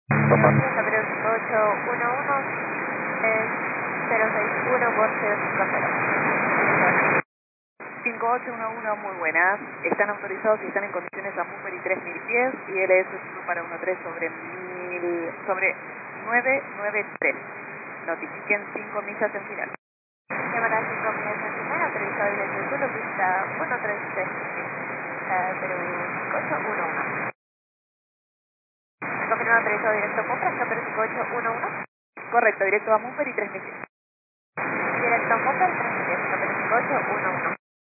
Toma. Número 5811 061 por 050. 5811, muy buenas. Están autorizados y están en condiciones a Mumbai 3000 pies y LS para 13 sobre 993. Notifiquen 5 millas en final. Cámara 5 millas en final, autorizado directo del suelo, pista 133, pero 5811. Confirmado autorizado directo Mumbai, número 5811. Correcto, directo a Mumbai y 3000 pies. Directo Mumbai, 3000 pies, número 5811.